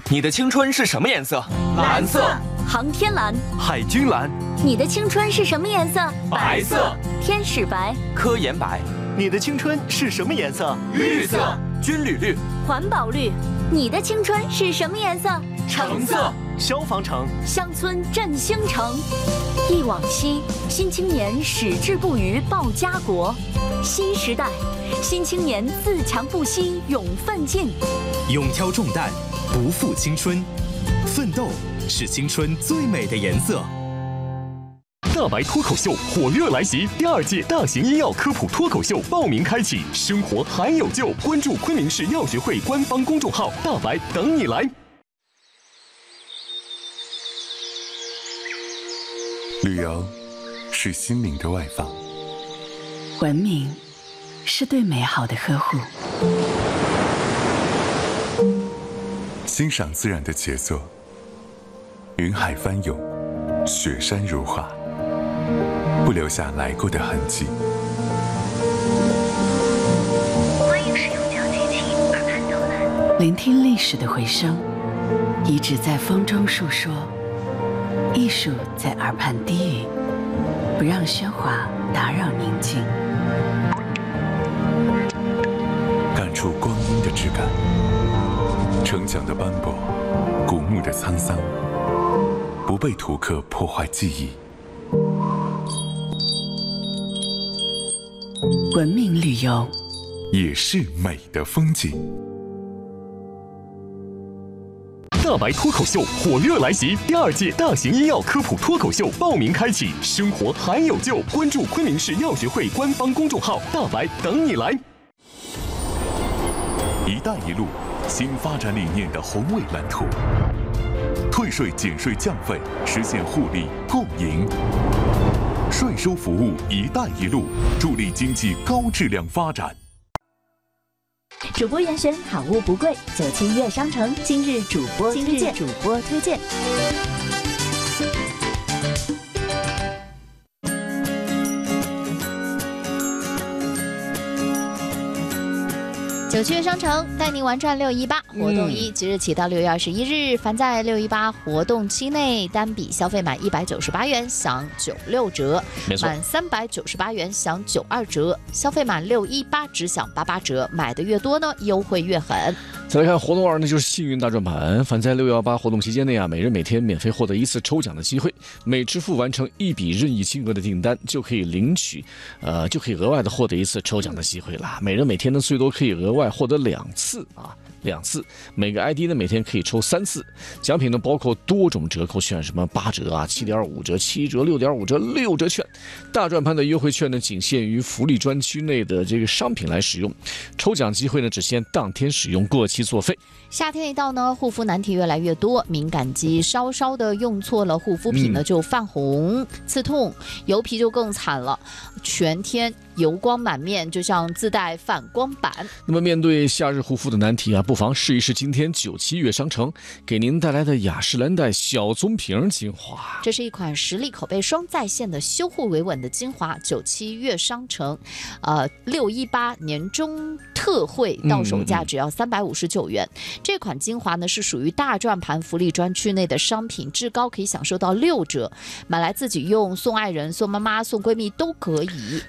你的青春是什么颜色？ 蓝色。 航天蓝。 海军蓝。 你的青春是什么颜色？ 白色。 天使白。 科研白。 你的青春是什么颜色？ 绿色。 军旅绿。 环保绿。你的青春是什么颜色？ 橙色。 消防橙。 乡村振兴城。忆往昔，新青年矢志不渝报家国。新时代，新青年自强不息勇奋进。 勇挑重担，不负青春。奋斗是青春最美的颜色。 大白脱口秀火热来袭，第2届大型医药科普脱口秀报名开启，生活还有救！关注昆明市药学会官方公众号“大白”，等你来。 旅游是心灵的外放， 文明是对美好的呵护， 欣赏自然的杰作，云海翻涌，雪山如画，不留下来过的痕迹。 欢迎使用脚机器耳畔导览， 聆听历史的回声，遗址在风中述说，艺术在耳畔低语，不让喧哗打扰宁静。 感触光阴的质感，城墙的斑驳，古墓的沧桑，不被图刻破坏记忆。 文明旅游也是美的风景。 大白脱口秀火热来袭，第2届大型医药科普脱口秀报名开启，生活还有救！关注昆明市药学会官方公众号“大白”，等你来。 一带一路新发展理念的宏伟蓝图，退税减税降费，实现互利共赢。税收服务一带一路，助力经济高质量发展。 主播严选好物不贵，97悦商城今日主播推荐。97悦商城带您玩转618活动1，即日起到6月21日，凡在618活动期内单笔消费满198元享96折，满398元享92折，消费满618只享88折，买的越多呢，优惠越狠。 再来看活动2呢，就是幸运大转盘。凡在618活动期间内每人每天免费获得1次抽奖的机会，每支付完成1笔任意金额的订单，就可以领取，就可以额外的获得1次抽奖的机会了。每人每天呢，最多可以额外获得2次2次，每个 ID 呢每天可以抽3次。奖品呢包括多种折扣券，什么8折7.5折、7折、6.5折、6折券。大转盘的优惠券呢仅限于福利专区内的这个商品来使用，抽奖机会呢只限当天使用，过期作废。 夏天一到呢，护肤难题越来越多，敏感肌稍稍的用错了护肤品呢就泛红、刺痛，油皮就更惨了，全天油光满面，就像自带反光板。 那么面对夏日护肤的难题不妨试一试今天97悦商城给您带来的雅诗兰黛小棕瓶精华。 这是一款实力口碑双在线的修护维稳的精华，97悦商城618年终特惠到手价只要359元。这款精华呢是属于大转盘福利专区内的商品，至高可以享受到6折，买来自己用，送爱人、送妈妈、送闺蜜都可以。